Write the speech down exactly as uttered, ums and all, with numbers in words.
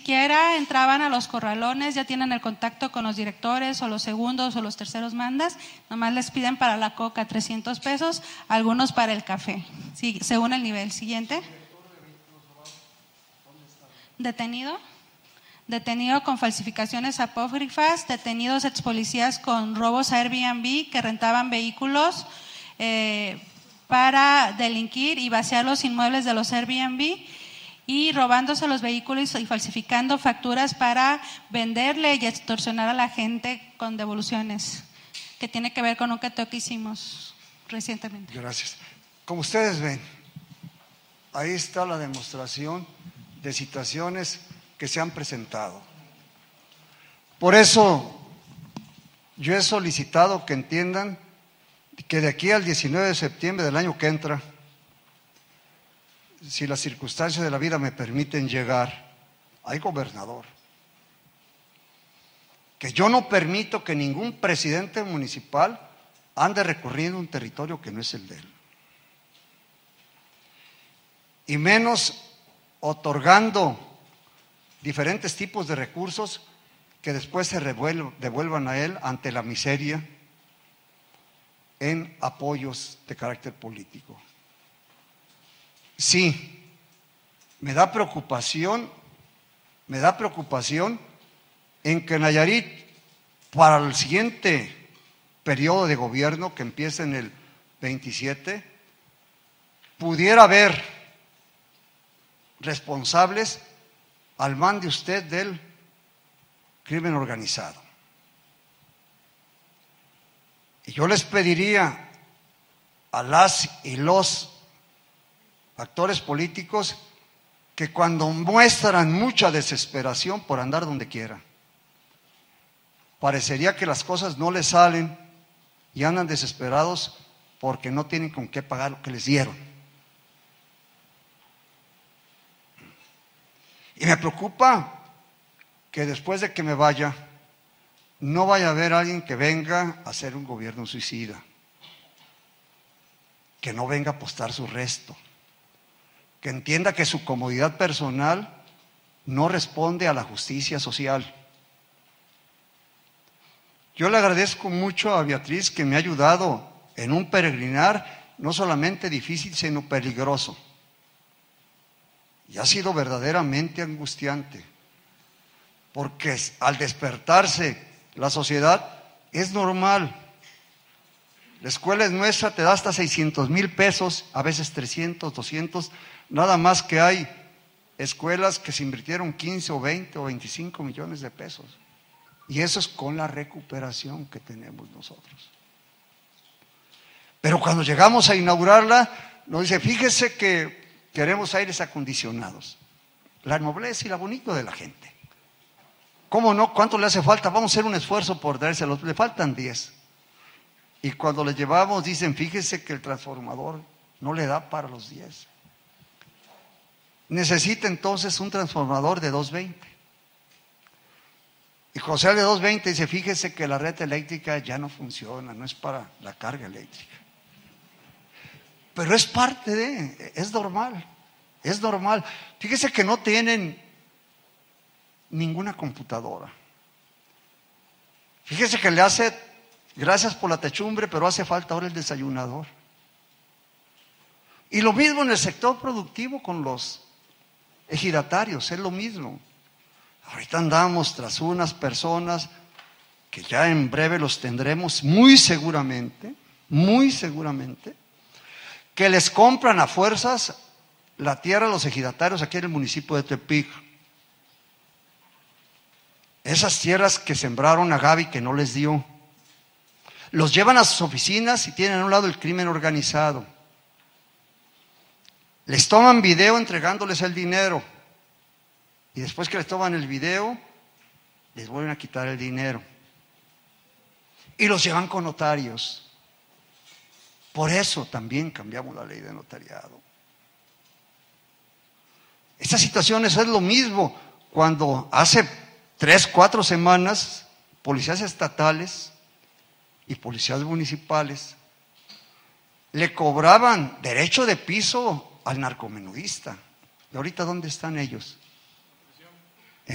siquiera entraban a los corralones, ya tienen el contacto con los directores o los segundos o los terceros mandas, nomás les piden para la coca trescientos pesos, algunos para el café, sí, según el nivel. Siguiente. Detenido. Detenido con falsificaciones apócrifas, detenidos ex policías con robos a Airbnb que rentaban vehículos eh, para delinquir y vaciar los inmuebles de los Airbnb y robándose los vehículos y falsificando facturas para venderle y extorsionar a la gente con devoluciones, que tiene que ver con un cateo que hicimos recientemente. Gracias. Como ustedes ven, ahí está la demostración de situaciones que se han presentado. Por eso yo he solicitado que entiendan que de aquí al diecinueve de septiembre del año que entra, si las circunstancias de la vida me permiten llegar, hay gobernador. Que yo no permito que ningún presidente municipal ande recorriendo un territorio que no es el de él. Y menos otorgando diferentes tipos de recursos que después se devuelvan a él ante la miseria en apoyos de carácter político. Sí, me da preocupación, me da preocupación en que Nayarit, para el siguiente periodo de gobierno que empieza en el veintisiete, pudiera haber responsables al mande usted del crimen organizado. Y yo les pediría a las y los actores políticos que cuando muestran mucha desesperación por andar donde quiera, parecería que las cosas no les salen y andan desesperados porque no tienen con qué pagar lo que les dieron. Y me preocupa que después de que me vaya, no vaya a haber alguien que venga a hacer un gobierno suicida, que no venga a apostar su resto, que entienda que su comodidad personal no responde a la justicia social. Yo le agradezco mucho a Beatriz que me ha ayudado en un peregrinar no solamente difícil, sino peligroso. Y ha sido verdaderamente angustiante, porque al despertarse la sociedad es normal. La escuela es nuestra, te da hasta seiscientos mil pesos, a veces trescientos, doscientos, nada más que hay escuelas que se invirtieron quince o veinte o veinticinco millones de pesos. Y eso es con la recuperación que tenemos nosotros. Pero cuando llegamos a inaugurarla, nos dice, fíjese que queremos aires acondicionados. La nobleza y la bonito de la gente. ¿Cómo no? ¿Cuánto le hace falta? Vamos a hacer un esfuerzo por dárselos. Le faltan diez. Y cuando le llevamos, dicen, fíjese que el transformador no le da para los diez. Necesita entonces un transformador de doscientos veinte. Y José de doscientos veinte dice, fíjese que la red eléctrica ya no funciona, no es para la carga eléctrica. Pero es parte de, es normal, es normal. Fíjese que no tienen ninguna computadora. Fíjese que le hace, gracias por la techumbre, pero hace falta ahora el desayunador. Y lo mismo en el sector productivo con los ejidatarios, es lo mismo. Ahorita andamos tras unas personas que ya en breve los tendremos muy seguramente, muy seguramente, que les compran a fuerzas la tierra a los ejidatarios aquí en el municipio de Tepic. Esas tierras que sembraron a Gaby que no les dio. Los llevan a sus oficinas y tienen a un lado el crimen organizado. Les toman video entregándoles el dinero. Y después que les toman el video, les vuelven a quitar el dinero. Y los llevan con notarios. Por eso también cambiamos la ley de notariado. Estas situaciones es lo mismo cuando hace tres, cuatro semanas policías estatales y policías municipales le cobraban derecho de piso al narcomenudista. ¿Y ahorita dónde están ellos?